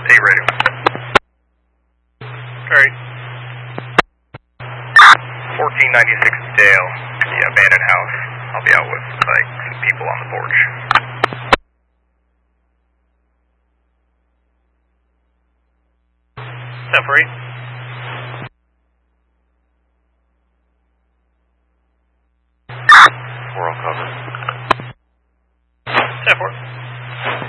8 radio. Alright. 1496 Dale, the abandoned house. I'll be out with like some people on the porch. 10-4. We're all covered. 10-4.